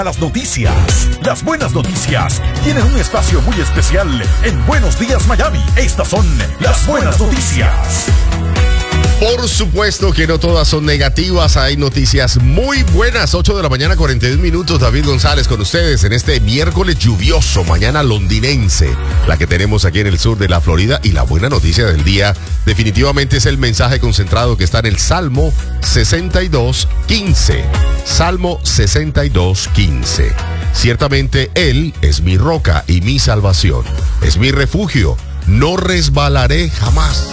Las noticias, las buenas noticias, tienen un espacio muy especial en Buenos Días Miami. Estas son las buenas noticias. Por supuesto que no todas son negativas, hay noticias muy buenas. 8 de la mañana, 42 minutos. David González con ustedes en este miércoles lluvioso, mañana londinense, la que tenemos aquí en el sur de la Florida. Y la buena noticia del día definitivamente es el mensaje concentrado que está en el Salmo 62:15. Salmo 62:15. Ciertamente Él es mi roca y mi salvación, es mi refugio, no resbalaré jamás.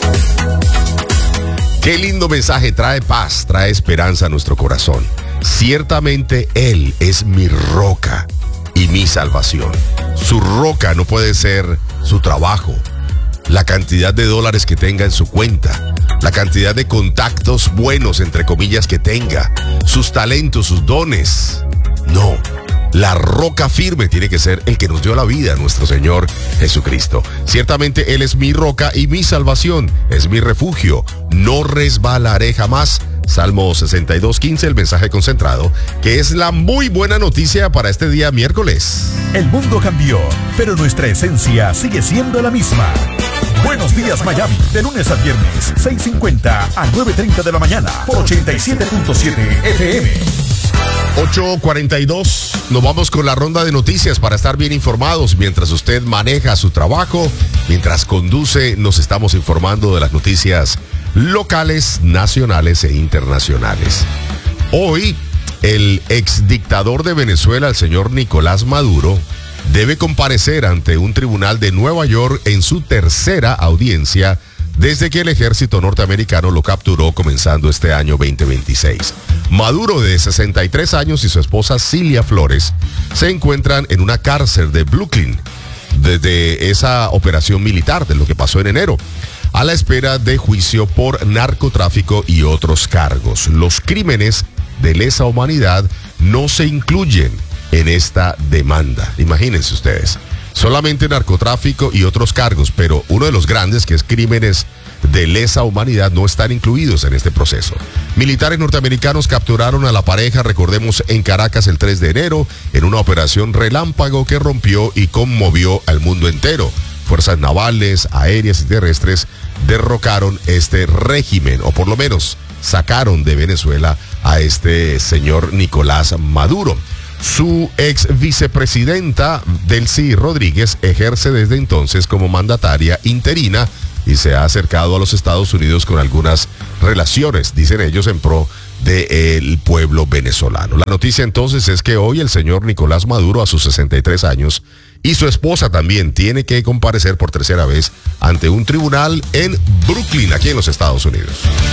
Qué lindo mensaje, trae paz, trae esperanza a nuestro corazón. Ciertamente Él es mi roca y mi salvación. Su roca no puede ser su trabajo, la cantidad de dólares que tenga en su cuenta, la cantidad de contactos buenos, entre comillas, que tenga, sus talentos, sus dones. No. La roca firme tiene que ser el que nos dio la vida, nuestro Señor Jesucristo. Ciertamente Él es mi roca y mi salvación, es mi refugio, no resbalaré jamás. Salmo 62:15, el mensaje concentrado, que es la muy buena noticia para este día miércoles. El mundo cambió, pero nuestra esencia sigue siendo la misma. Buenos días Miami, de lunes a viernes, 6:50 a 9:30 de la mañana, por 87.7 FM. 8:42, nos vamos con la ronda de noticias para estar bien informados. Mientras usted maneja su trabajo, mientras conduce, nos estamos informando de las noticias locales, nacionales e internacionales. Hoy, el exdictador de Venezuela, el señor Nicolás Maduro, debe comparecer ante un tribunal de Nueva York en su tercera audiencia desde que el ejército norteamericano lo capturó comenzando este año 2026. Maduro, de 63 años, y su esposa Cilia Flores se encuentran en una cárcel de Brooklyn desde esa operación militar de lo que pasó en enero, a la espera de juicio por narcotráfico y otros cargos. Los crímenes de lesa humanidad no se incluyen en esta demanda. Imagínense ustedes. Solamente narcotráfico y otros cargos, pero uno de los grandes, que es crímenes de lesa humanidad, no están incluidos en este proceso. Militares norteamericanos capturaron a la pareja, recordemos, en Caracas el 3 de enero, en una operación relámpago que rompió y conmovió al mundo entero. Fuerzas navales, aéreas y terrestres derrocaron este régimen, o por lo menos sacaron de Venezuela a este señor Nicolás Maduro. Su ex vicepresidenta, Delcy Rodríguez, ejerce desde entonces como mandataria interina y se ha acercado a los Estados Unidos con algunas relaciones, dicen ellos, en pro del pueblo venezolano. La noticia entonces es que hoy el señor Nicolás Maduro, a sus 63 años, y su esposa también tiene que comparecer por tercera vez ante un tribunal en Brooklyn, aquí en los Estados Unidos.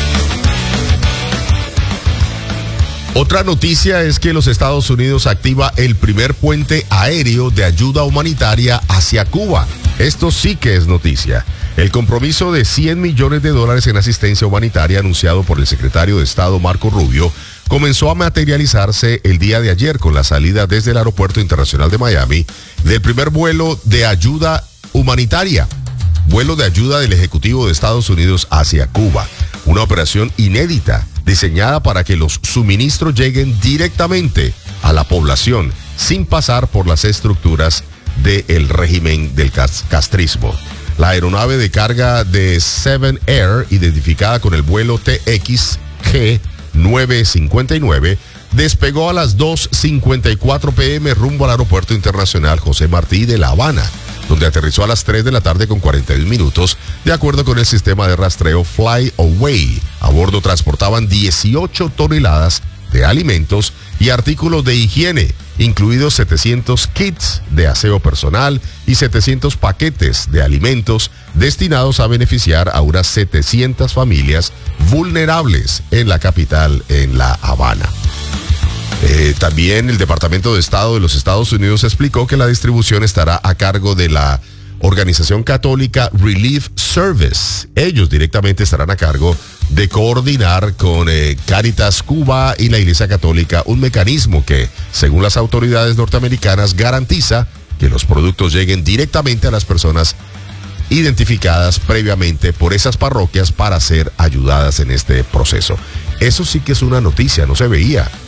Otra noticia es que los Estados Unidos activa el primer puente aéreo de ayuda humanitaria hacia Cuba. Esto sí que es noticia. El compromiso de $100 millones en asistencia humanitaria anunciado por el secretario de Estado Marco Rubio comenzó a materializarse el día de ayer con la salida desde el Aeropuerto Internacional de Miami del primer vuelo de ayuda humanitaria, vuelo de ayuda del Ejecutivo de Estados Unidos hacia Cuba. Una operación inédita, diseñada para que los suministros lleguen directamente a la población sin pasar por las estructuras del régimen del castrismo. La aeronave de carga de Seven Air, identificada con el vuelo TXG 959, despegó a las 2:54 p.m. rumbo al Aeropuerto Internacional José Martí de La Habana, donde aterrizó a las 3 de la tarde con 41 minutos, de acuerdo con el sistema de rastreo Fly Away. A bordo transportaban 18 toneladas de alimentos y artículos de higiene, incluidos 700 kits de aseo personal y 700 paquetes de alimentos destinados a beneficiar a unas 700 familias vulnerables en la capital, en La Habana. También el Departamento de Estado de los Estados Unidos explicó que la distribución estará a cargo de la organización católica Relief Service. Ellos directamente estarán a cargo de coordinar con Cáritas Cuba y la Iglesia Católica un mecanismo que, según las autoridades norteamericanas, garantiza que los productos lleguen directamente a las personas identificadas previamente por esas parroquias para ser ayudadas en este proceso. Eso sí que es una noticia, no se veía.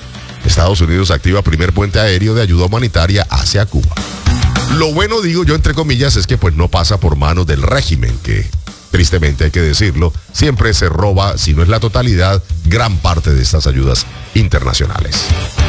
Estados Unidos activa primer puente aéreo de ayuda humanitaria hacia Cuba. Lo bueno, digo yo entre comillas, es que pues no pasa por manos del régimen, que tristemente hay que decirlo, siempre se roba, si no es la totalidad, gran parte de estas ayudas internacionales.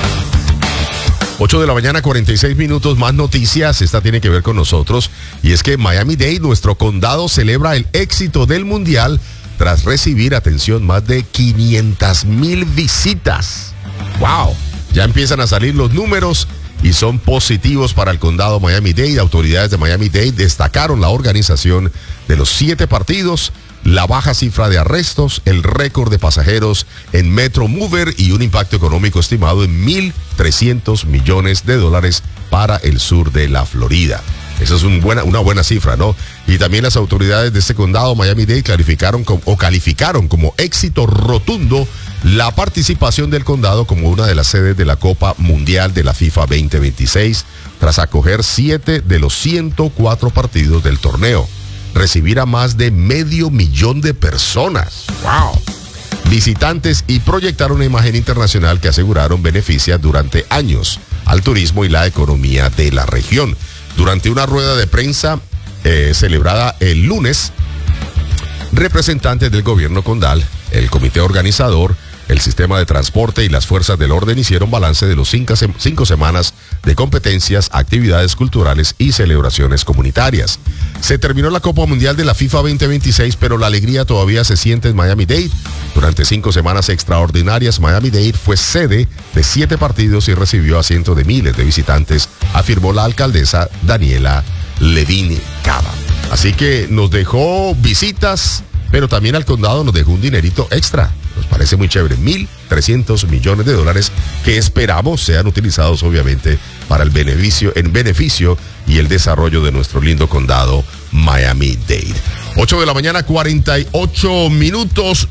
8 de la mañana, 46 minutos, más noticias. Esta tiene que ver con nosotros. Y es que Miami-Dade, nuestro condado, celebra el éxito del mundial tras recibir, atención, más de 500,000 visitas. ¡Wow! Ya empiezan a salir los números y son positivos para el condado Miami-Dade. Autoridades de Miami-Dade destacaron la organización de los 7 partidos, la baja cifra de arrestos, el récord de pasajeros en Metro Mover y un impacto económico estimado en $1,300 millones para el sur de la Florida. Esa es una buena cifra, ¿no? Y también las autoridades de este condado, Miami-Dade, calificaron como éxito rotundo la participación del condado como una de las sedes de la Copa Mundial de la FIFA 2026, tras acoger 7 de los 104 partidos del torneo. Recibir a más de 500,000 de personas. ¡Wow! Visitantes y proyectar una imagen internacional que aseguraron beneficia durante años al turismo y la economía de la región. Durante una rueda de prensa celebrada el lunes, representantes del gobierno condal, el comité organizador, el sistema de transporte y las fuerzas del orden hicieron balance de los 5 semanas de competencias, actividades culturales y celebraciones comunitarias. Se terminó la Copa Mundial de la FIFA 2026, pero la alegría todavía se siente en Miami-Dade. Durante 5 semanas extraordinarias, Miami-Dade fue sede de 7 partidos y recibió a cientos de miles de visitantes, afirmó la alcaldesa Daniela Levine Cava. Así que nos dejó visitas, pero también al condado nos dejó un dinerito extra. Nos parece muy chévere, $1,300 millones que esperamos sean utilizados obviamente para el beneficio y el desarrollo de nuestro lindo condado Miami-Dade. 8 de la mañana, 48 minutos,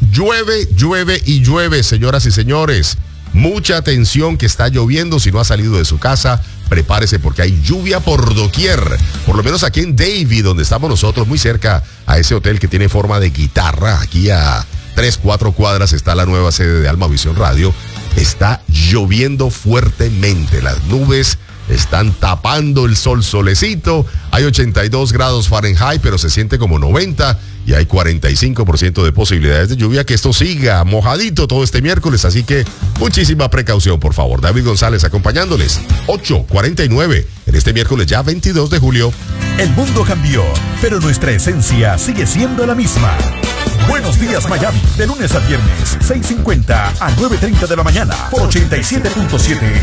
llueve, señoras y señores. Mucha atención que está lloviendo. Si no ha salido de su casa, prepárese porque hay lluvia por doquier. Por lo menos aquí en Davie, donde estamos nosotros, muy cerca a ese hotel que tiene forma de guitarra, aquí a 3-4 cuadras está la nueva sede de Alma Visión Radio. Está lloviendo fuertemente. Las nubes están tapando el solecito. Hay 82 grados Fahrenheit, pero se siente como 90 y hay 45% de posibilidades de lluvia. Que esto siga mojadito todo este miércoles, así que muchísima precaución, por favor. David González acompañándoles. 8:49 en este miércoles ya 22 de julio. El mundo cambió, pero nuestra esencia sigue siendo la misma. Buenos días, Miami, de lunes a viernes, 6:50 a 9:30 de la mañana, por 87.7